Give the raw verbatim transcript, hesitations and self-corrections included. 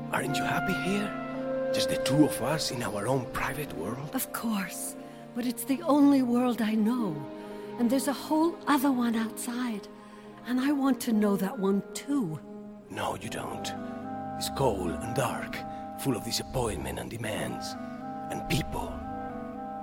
Aren't you happy here? Just the two of us in our own private world? Of course. But it's the only world I know. And there's a whole other one outside. And I want to know that one too. No, you don't. It's cold and dark, full of disappointment and demands. And people.